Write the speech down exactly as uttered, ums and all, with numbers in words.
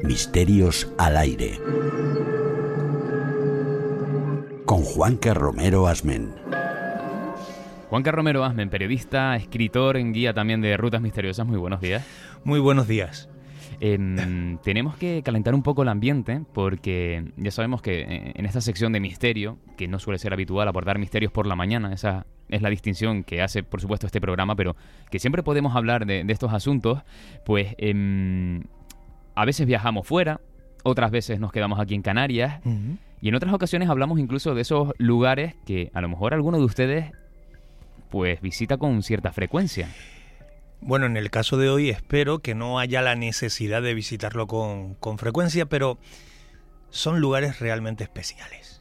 Misterios al aire. Con Juanca Romero Asmen. Juanca Romero Asmen, periodista, escritor, en guía también de Rutas Misteriosas. Muy buenos días. Muy buenos días. Eh, tenemos que calentar un poco el ambiente porque ya sabemos que en esta sección de misterio, que no suele ser habitual abordar misterios por la mañana, esa es la distinción que hace, por supuesto, este programa, pero que siempre podemos hablar de, de estos asuntos, pues eh, a veces viajamos fuera, otras veces nos quedamos aquí en Canarias, uh-huh. y en otras ocasiones hablamos incluso de esos lugares que a lo mejor alguno de ustedes pues visita con cierta frecuencia. Bueno, en el caso de hoy espero que no haya la necesidad de visitarlo con, con frecuencia, pero son lugares realmente especiales.